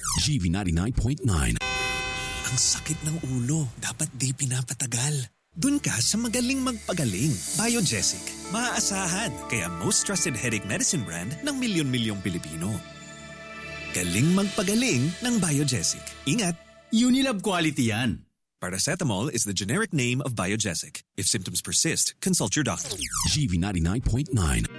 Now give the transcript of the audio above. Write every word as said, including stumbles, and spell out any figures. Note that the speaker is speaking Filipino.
G V ninety-nine point nine. Ang sakit ng ulo, dapat di pinapatagal. Dun ka sa magaling magpagaling. Biogesic. Maaasahan, kaya most trusted headache medicine brand ng milyon-milyong Pilipino. Galing magpagaling ng Biogesic. Ingat! Unilab quality yan. Paracetamol is the generic name of Biogesic. If symptoms persist, consult your doctor. G V ninety-nine point nine.